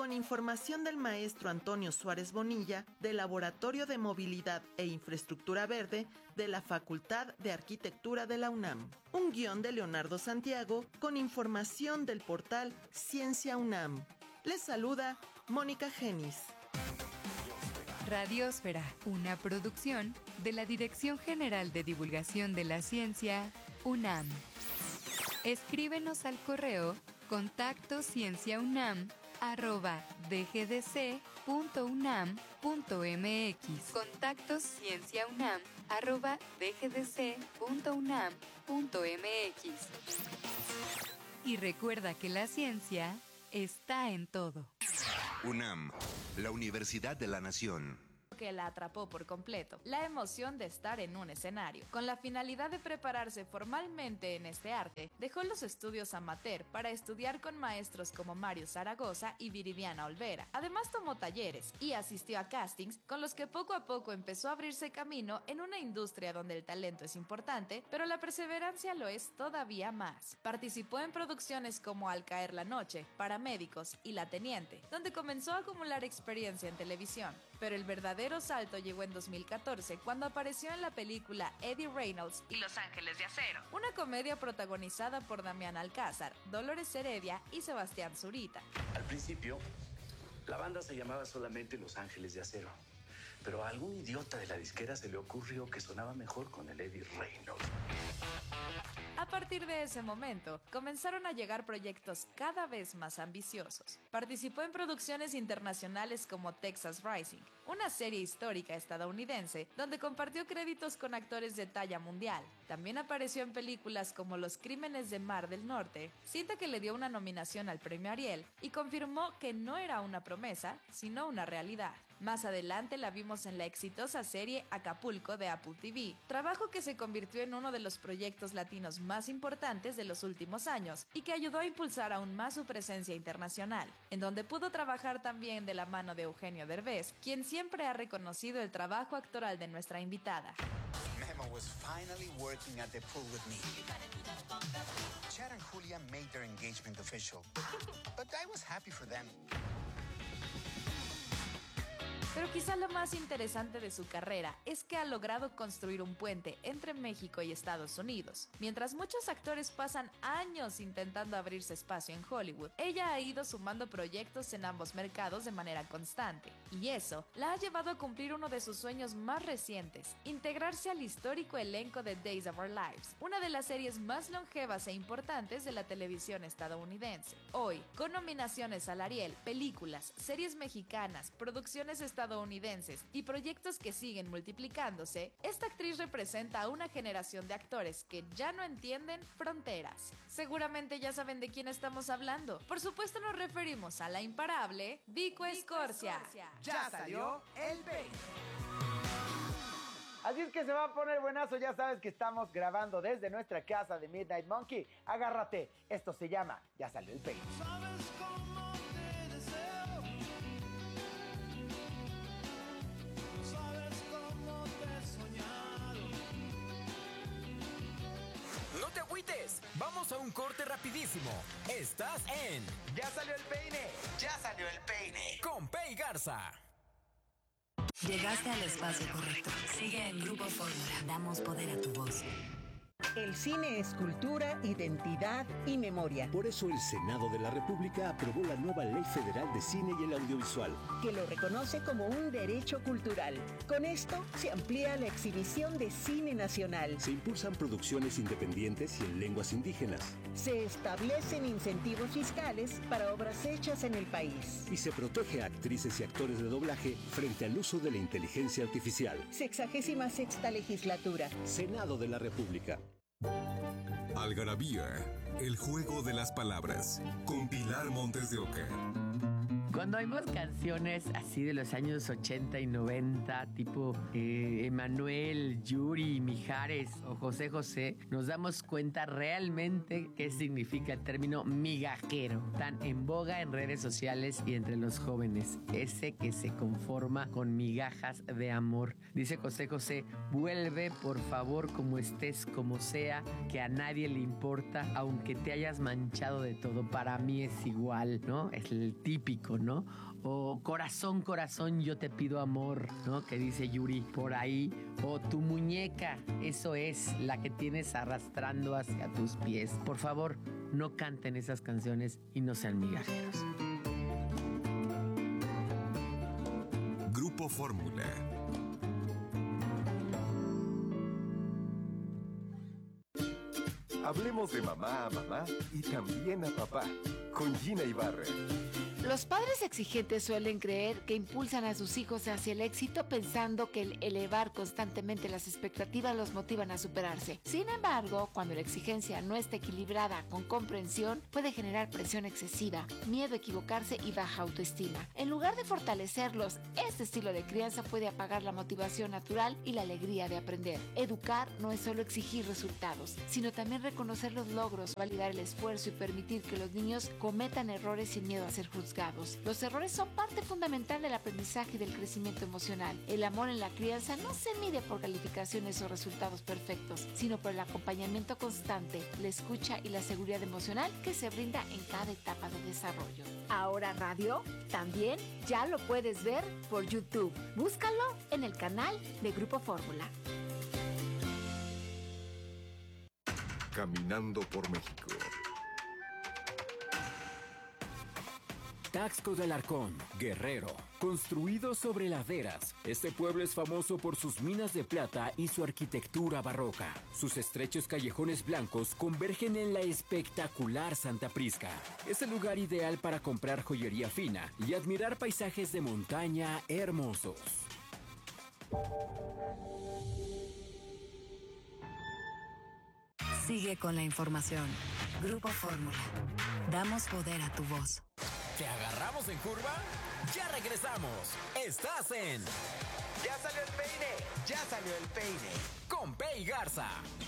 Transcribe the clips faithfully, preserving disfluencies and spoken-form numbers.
con información del maestro Antonio Suárez Bonilla del Laboratorio de Movilidad e Infraestructura Verde de la Facultad de Arquitectura de la UNAM. Un guión de Leonardo Santiago con información del portal Ciencia UNAM. Les saluda Mónica Genis. Radiosfera, una producción de la Dirección General de Divulgación de la Ciencia, UNAM. Escríbenos al correo contacto cienciaunam arroba dgdc punto unam punto mx. Contacto cienciaunam arroba dgdc punto unam punto mx. Y recuerda que la ciencia está en todo. UNAM, la Universidad de la Nación. Que la atrapó por completo, la emoción de estar en un escenario. Con la finalidad de prepararse formalmente en este arte, dejó los estudios amateur para estudiar con maestros como Mario Zaragoza y Viridiana Olvera. Además tomó talleres y asistió a castings con los que poco a poco empezó a abrirse camino en una industria donde el talento es importante, pero la perseverancia lo es todavía más. Participó en producciones como Al caer la noche, Paramédicos y La Teniente, donde comenzó a acumular experiencia en televisión, pero el verdadero salto llegó en dos mil catorce cuando apareció en la película Eddie Reynolds y Los Ángeles de Acero, una comedia protagonizada por Damián Alcázar, Dolores Heredia y Sebastián Zurita. Al principio, la banda se llamaba solamente Los Ángeles de Acero, pero a algún idiota de la disquera se le ocurrió que sonaba mejor con el Eddie Reynolds. A partir de ese momento, comenzaron a llegar proyectos cada vez más ambiciosos. Participó en producciones internacionales como Texas Rising, una serie histórica estadounidense donde compartió créditos con actores de talla mundial. También apareció en películas como Los Crímenes de Mar del Norte, cinta que le dio una nominación al Premio Ariel y confirmó que no era una promesa, sino una realidad. Más adelante la vimos en la exitosa serie Acapulco de Apple T V, trabajo que se convirtió en uno de los proyectos latinos más importantes de los últimos años y que ayudó a impulsar aún más su presencia internacional, en donde pudo trabajar también de la mano de Eugenio Derbez, quien siempre ha reconocido el trabajo actoral de nuestra invitada. Memo was finally working at the pool with me. Chad and Julia made their engagement official, but I was happy for them. Pero quizá lo más interesante de su carrera es que ha logrado construir un puente entre México y Estados Unidos. Mientras muchos actores pasan años intentando abrirse espacio en Hollywood, ella ha ido sumando proyectos en ambos mercados de manera constante. Y eso la ha llevado a cumplir uno de sus sueños más recientes, integrarse al histórico elenco de Days of Our Lives, una de las series más longevas e importantes de la televisión estadounidense. Hoy, con nominaciones al Ariel, películas, series mexicanas, producciones estadounidenses, estadounidenses y proyectos que siguen multiplicándose, esta actriz representa a una generación de actores que ya no entienden fronteras. Seguramente ya saben de quién estamos hablando. Por supuesto nos referimos a la imparable Vico Escorcia. Ya salió el peine. Así es que se va a poner buenazo, ya sabes que estamos grabando desde nuestra casa de Midnight Monkey. Agárrate, esto se llama Ya salió el peine. No te agüites, vamos a un corte rapidísimo. Estás en Ya salió el peine, ya salió el peine. Con Pei Garza. Llegaste al espacio correcto. Sigue en Grupo Fórmula. Damos poder a tu voz. El cine es cultura, identidad y memoria. Por eso el Senado de la República aprobó la nueva Ley Federal de Cine y el Audiovisual, que lo reconoce como un derecho cultural. Con esto se amplía la exhibición de cine nacional. Se impulsan producciones independientes y en lenguas indígenas. Se establecen incentivos fiscales para obras hechas en el país. Y se protege a actrices y actores de doblaje frente al uso de la inteligencia artificial. Sexagésima sexta legislatura. Senado de la República. Algarabía, el juego de las palabras, con Pilar Montes de Oca. Cuando oímos canciones así de los años ochenta y noventa, tipo eh, Emanuel, Yuri, Mijares o José José, nos damos cuenta realmente qué significa el término migajero, tan en boga en redes sociales y entre los jóvenes. Ese que se conforma con migajas de amor. Dice José José, vuelve por favor como estés, como sea, que a nadie le importa, aunque te hayas manchado de todo. Para mí es igual, ¿no? Es el típico, ¿no? ¿no? O corazón, corazón, yo te pido amor, ¿no? Que dice Yuri por ahí. O tu muñeca, eso es la que tienes arrastrando hacia tus pies. Por favor, no canten esas canciones y no sean migajeros. Grupo Fórmula. Hablemos de mamá a mamá y también a papá, con Gina Ibarra. Los padres exigentes suelen creer que impulsan a sus hijos hacia el éxito pensando que el elevar constantemente las expectativas los motivan a superarse. Sin embargo, cuando la exigencia no está equilibrada con comprensión, puede generar presión excesiva, miedo a equivocarse y baja autoestima. En lugar de fortalecerlos, este estilo de crianza puede apagar la motivación natural y la alegría de aprender. Educar no es solo exigir resultados, sino también reconocer los logros, validar el esfuerzo y permitir que los niños cometan errores sin miedo a ser juzgados. Los errores son parte fundamental del aprendizaje y del crecimiento emocional. El amor en la crianza no se mide por calificaciones o resultados perfectos, sino por el acompañamiento constante, la escucha y la seguridad emocional que se brinda en cada etapa de desarrollo. Ahora radio, también ya lo puedes ver por YouTube. Búscalo en el canal de Grupo Fórmula. Caminando por México. Taxco del Arcón, Guerrero. Construido sobre laderas, este pueblo es famoso por sus minas de plata y su arquitectura barroca. Sus estrechos callejones blancos convergen en la espectacular Santa Prisca. Es el lugar ideal para comprar joyería fina y admirar paisajes de montaña hermosos. Sigue con la información. Grupo Fórmula. Damos poder a tu voz. ¿Te agarramos en curva? ¡Ya regresamos! ¡Estás en... ¡Ya salió el peine! ¡Ya salió el peine! Con Pei Garza.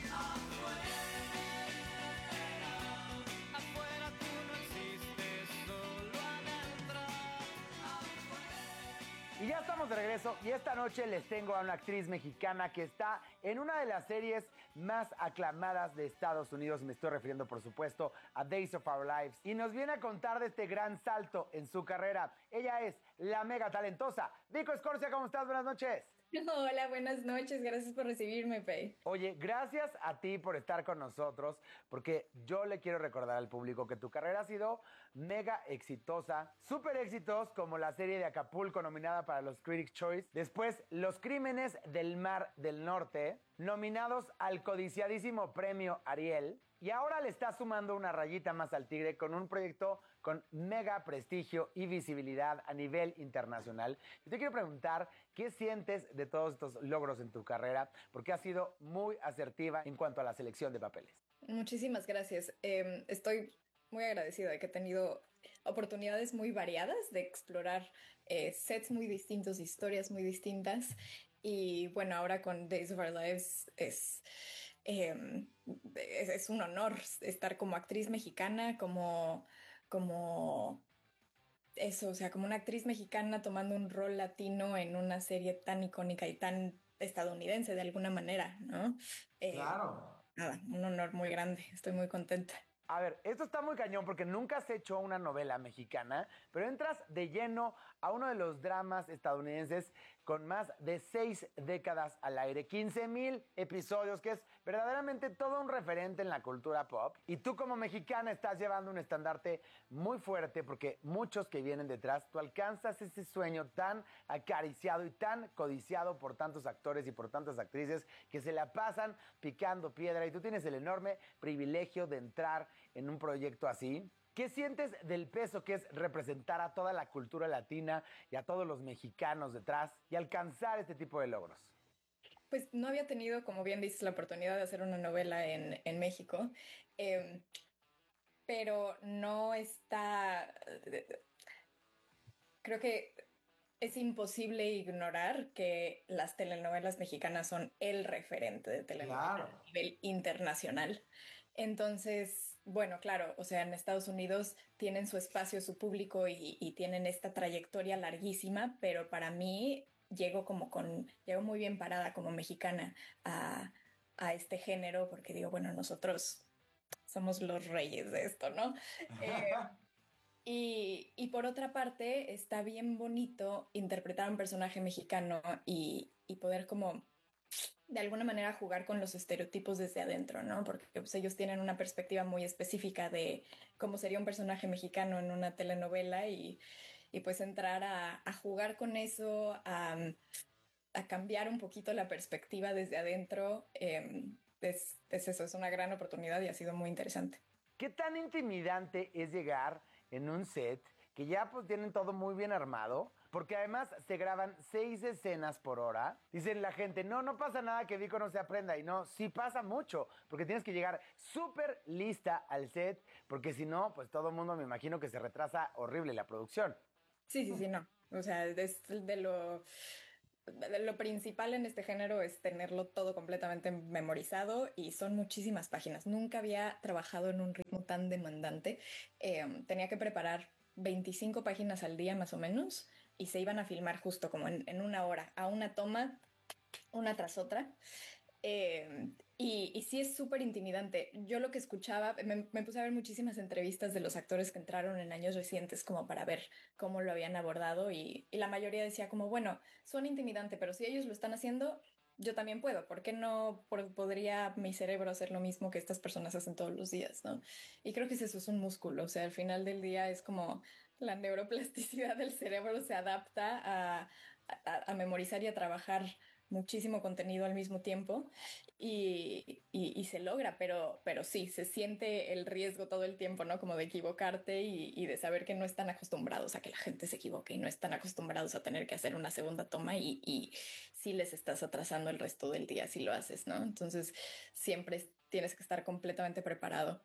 Y ya estamos de regreso y esta noche les tengo a una actriz mexicana que está en una de las series más aclamadas de Estados Unidos. Me estoy refiriendo, por supuesto, a Days of Our Lives. Y nos viene a contar de este gran salto en su carrera. Ella es la mega talentosa Vico Escorcia. ¿Cómo estás? Buenas noches. Hola, buenas noches. Gracias por recibirme, Pei. Oye, gracias a ti por estar con nosotros, porque yo le quiero recordar al público que tu carrera ha sido mega exitosa, súper éxitos como la serie de Acapulco nominada para los Critics' Choice, después Los Crímenes del Mar del Norte, nominados al codiciadísimo premio Ariel, y ahora le está sumando una rayita más al tigre con un proyecto con mega prestigio y visibilidad a nivel internacional. Y te quiero preguntar, ¿qué sientes de todos estos logros en tu carrera? Porque has sido muy asertiva en cuanto a la selección de papeles. Muchísimas gracias. Eh, estoy muy agradecida de que he tenido oportunidades muy variadas de explorar eh, sets muy distintos, historias muy distintas. Y bueno, ahora con Days of Our Lives es... Eh, es, es un honor estar como actriz mexicana, como, como eso, o sea, como una actriz mexicana tomando un rol latino en una serie tan icónica y tan estadounidense de alguna manera, ¿no? Eh, claro. Nada, un honor muy grande, estoy muy contenta. A ver, esto está muy cañón porque nunca has hecho una novela mexicana, pero entras de lleno a uno de los dramas estadounidenses con más de seis décadas al aire, quince mil episodios, que es verdaderamente todo un referente en la cultura pop. Y tú como mexicana estás llevando un estandarte muy fuerte porque muchos que vienen detrás, tú alcanzas ese sueño tan acariciado y tan codiciado por tantos actores y por tantas actrices que se la pasan picando piedra, y tú tienes el enorme privilegio de entrar en un proyecto así. ¿Qué sientes del peso que es representar a toda la cultura latina y a todos los mexicanos detrás y alcanzar este tipo de logros? Pues no había tenido, como bien dices, la oportunidad de hacer una novela en, en México, eh, pero no está... Creo que es imposible ignorar que las telenovelas mexicanas son el referente de telenovelas claro. a nivel internacional. Entonces, bueno, claro, o sea, en Estados Unidos tienen su espacio, su público y, y tienen esta trayectoria larguísima, pero para mí llego como con, llego muy bien parada como mexicana a, a este género, porque digo, bueno, nosotros somos los reyes de esto, ¿no? eh, y, y por otra parte, está bien bonito interpretar a un personaje mexicano y, y poder como de alguna manera jugar con los estereotipos desde adentro, ¿no? Porque pues, ellos tienen una perspectiva muy específica de cómo sería un personaje mexicano en una telenovela y, y pues entrar a, a jugar con eso, a, a cambiar un poquito la perspectiva desde adentro, eh, es, es eso, es una gran oportunidad y ha sido muy interesante. ¿Qué tan intimidante es llegar en un set que ya pues tienen todo muy bien armado? Porque además se graban seis escenas por hora. Dicen la gente, no, no pasa nada que Vico no se aprenda. Y no, sí pasa mucho, porque tienes que llegar súper lista al set, porque si no, pues todo el mundo me imagino que se retrasa horrible la producción. Sí, sí, sí, no. O sea, es de lo... Lo principal en este género es tenerlo todo completamente memorizado y son muchísimas páginas. Nunca había trabajado en un ritmo tan demandante. Eh, tenía que preparar veinticinco páginas al día más o menos y se iban a filmar justo como en, en una hora, a una toma, una tras otra. Eh, y, y sí es súper intimidante. Yo lo que escuchaba, me, me puse a ver muchísimas entrevistas de los actores que entraron en años recientes como para ver cómo lo habían abordado y, y la mayoría decía como, bueno, suena intimidante, pero si ellos lo están haciendo, yo también puedo. ¿Por qué no por, podría mi cerebro hacer lo mismo que estas personas hacen todos los días, ¿no? Y creo que eso es un músculo. O sea, al final del día es como la neuroplasticidad del cerebro se adapta a, a, a memorizar y a trabajar muchísimo contenido al mismo tiempo y, y, y se logra, pero, pero sí, se siente el riesgo todo el tiempo, ¿no? Como de equivocarte y, y de saber que no están acostumbrados a que la gente se equivoque y no están acostumbrados a tener que hacer una segunda toma y, y sí les estás atrasando el resto del día si lo haces, ¿no? Entonces siempre tienes que estar completamente preparado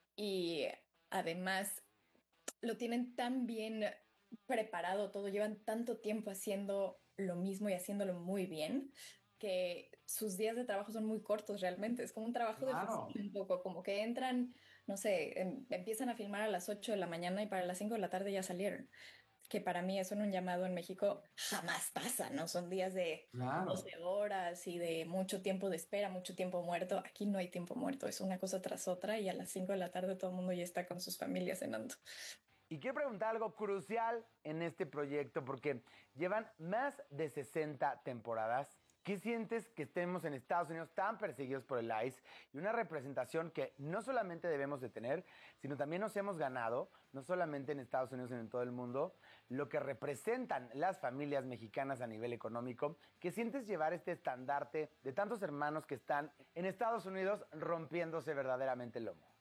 y además lo tienen tan bien preparado todo, llevan tanto tiempo haciendo lo mismo y haciéndolo muy bien que sus días de trabajo son muy cortos realmente. Es como un trabajo claro. de oficina un poco, como que entran, no sé, em, empiezan a filmar a las ocho de la mañana y para las cinco de la tarde ya salieron. Que para mí eso en un llamado en México jamás pasa, ¿no? Son días de claro. doce horas y de mucho tiempo de espera, mucho tiempo muerto. Aquí no hay tiempo muerto, es una cosa tras otra y a las cinco de la tarde todo el mundo ya está con sus familias cenando. Y quiero preguntar algo crucial en este proyecto porque llevan más de sesenta temporadas. ¿Qué sientes que estemos en Estados Unidos tan perseguidos por el ICE y una representación que no solamente debemos de tener, sino también nos hemos ganado, no solamente en Estados Unidos, sino en todo el mundo, lo que representan las familias mexicanas a nivel económico? ¿Qué sientes llevar este estandarte de tantos hermanos que están en Estados Unidos rompiéndose verdaderamente el lomo?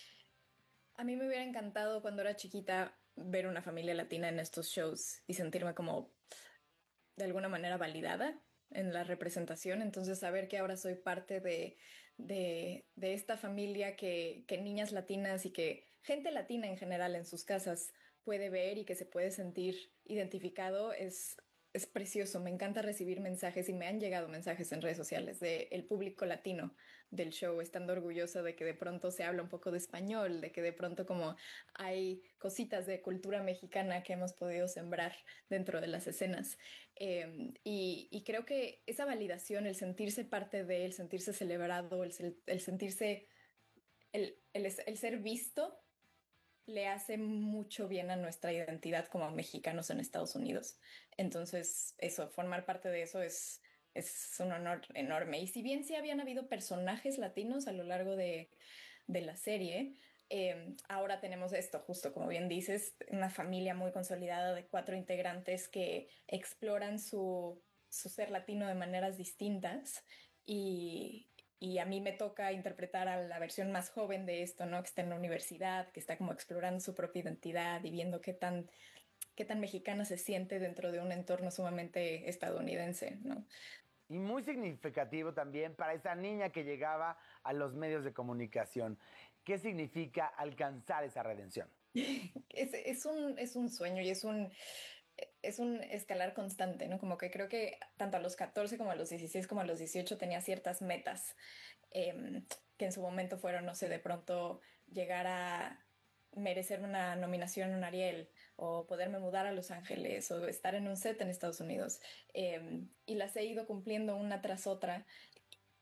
A mí me hubiera encantado cuando era chiquita ver una familia latina en estos shows y sentirme como de alguna manera validada en la representación. Entonces saber que ahora soy parte de, de, de esta familia que, que niñas latinas y que gente latina en general en sus casas puede ver y que se puede sentir identificado es... Es precioso, me encanta recibir mensajes y me han llegado mensajes en redes sociales del público latino del show, estando orgullosa de que de pronto se habla un poco de español, de que de pronto como hay cositas de cultura mexicana que hemos podido sembrar dentro de las escenas. Eh, y, y creo que esa validación, el sentirse parte de, el sentirse celebrado, el, el sentirse, el, el, el ser visto, le hace mucho bien a nuestra identidad como mexicanos en Estados Unidos. Entonces, eso, formar parte de eso es, es un honor enorme. Y si bien sí habían habido personajes latinos a lo largo de, de la serie, eh, ahora tenemos esto, justo como bien dices, una familia muy consolidada de cuatro integrantes que exploran su, su ser latino de maneras distintas y... Y a mí me toca interpretar a la versión más joven de esto, ¿no? Que está en la universidad, que está como explorando su propia identidad y viendo qué tan, qué tan mexicana se siente dentro de un entorno sumamente estadounidense, ¿no? Y muy significativo también para esa niña que llegaba a los medios de comunicación. ¿Qué significa alcanzar esa redención? Es, es, un, es un sueño y es un... es un escalar constante, ¿no? Como que creo que tanto a los catorce como a los dieciséis como a los dieciocho tenía ciertas metas eh, que en su momento fueron, no sé, de pronto llegar a merecer una nominación en un Ariel o poderme mudar a Los Ángeles o estar en un set en Estados Unidos. Eh, y las he ido cumpliendo una tras otra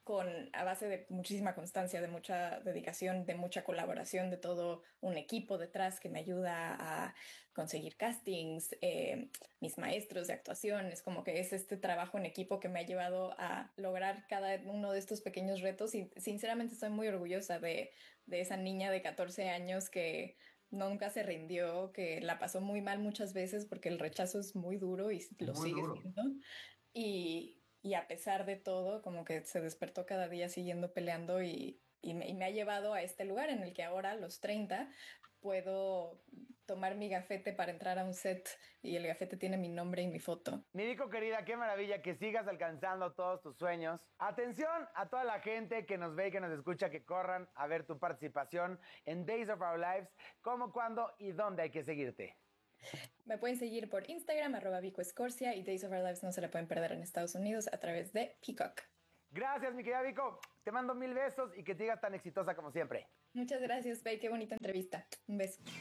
con a base de muchísima constancia, de mucha dedicación, de mucha colaboración, de todo un equipo detrás que me ayuda a conseguir castings, eh, mis maestros de actuación. Es como que es este trabajo en equipo que me ha llevado a lograr cada uno de estos pequeños retos y sinceramente estoy muy orgullosa de, de esa niña de catorce años que nunca se rindió, que la pasó muy mal muchas veces porque el rechazo es muy duro y lo Muy sigue duro. siendo. Y, y a pesar de todo, como que se despertó cada día siguiendo peleando y, y, me, y me ha llevado a este lugar en el que ahora, a los treinta, puedo tomar mi gafete para entrar a un set y el gafete tiene mi nombre y mi foto. Nidico, querida, qué maravilla que sigas alcanzando todos tus sueños. Atención a toda la gente que nos ve y que nos escucha, que corran a ver tu participación en Days of Our Lives, cómo, cuándo y dónde hay que seguirte. Me pueden seguir por Instagram, arroba Vico Escorcia, y Days of Our Lives no se la pueden perder en Estados Unidos a través de Peacock. Gracias, mi querida Vico. Te mando mil besos y que te sigas tan exitosa como siempre. Muchas gracias, Bey. Qué bonita entrevista. Un beso.